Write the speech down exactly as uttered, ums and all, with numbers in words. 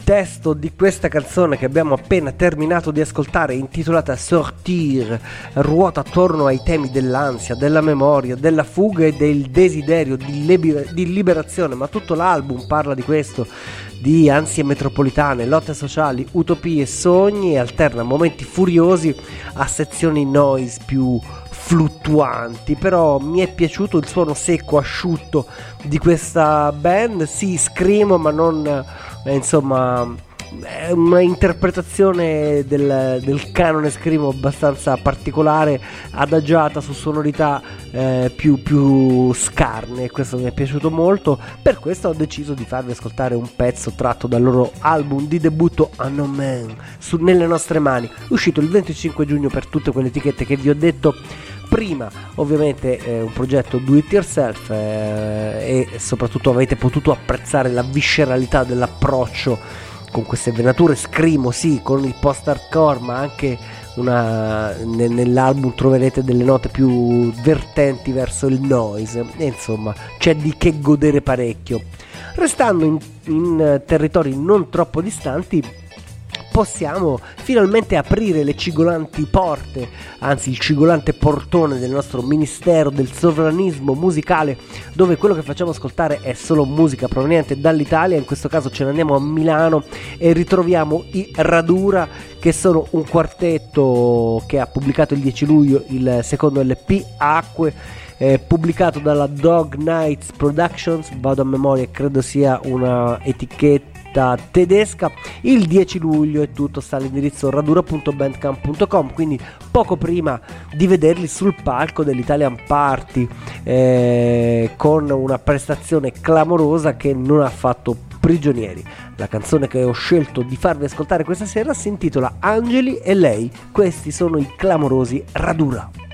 testo di questa canzone che abbiamo appena terminato di ascoltare, intitolata Sortir, ruota attorno ai temi dell'ansia, della memoria, della fuga e del desiderio di, liber- di liberazione, ma tutto l'album parla di questo, di ansie metropolitane, lotte sociali, utopie, sogni, e alterna momenti furiosi a sezioni noise più fluttuanti. Però mi è piaciuto il suono secco, asciutto di questa band. Sì, screamo, ma non eh, insomma è una interpretazione del, del canone screamo abbastanza particolare, adagiata su sonorità eh, più, più scarne, e questo mi è piaciuto molto. Per questo ho deciso di farvi ascoltare un pezzo tratto dal loro album di debutto Unknown Man, su Nelle nostre mani, uscito il venticinque giugno per tutte quelle etichette che vi ho detto prima. Ovviamente è un progetto do it yourself eh, e soprattutto avete potuto apprezzare la visceralità dell'approccio con queste venature screamo, sì, con il post hardcore, ma anche una, ne, nell'album troverete delle note più vertenti verso il noise, e insomma c'è di che godere parecchio. Restando in, in territori non troppo distanti, possiamo finalmente aprire le cigolanti porte, anzi il cigolante portone del nostro ministero del sovranismo musicale, dove quello che facciamo ascoltare è solo musica proveniente dall'Italia. In questo caso ce ne andiamo a Milano e ritroviamo i Radura, che sono un quartetto che ha pubblicato il dieci luglio il secondo L P Acque, eh, pubblicato dalla Dog Nights Productions, vado a memoria, credo sia una etichetta tedesca. Il dieci luglio e tutto sta all'indirizzo radura punto bandcamp punto com, quindi poco prima di vederli sul palco dell'Italian Party, eh, con una prestazione clamorosa che non ha fatto prigionieri. La canzone che ho scelto di farvi ascoltare questa sera si intitola Angeli e lei. Questi sono i clamorosi Radura.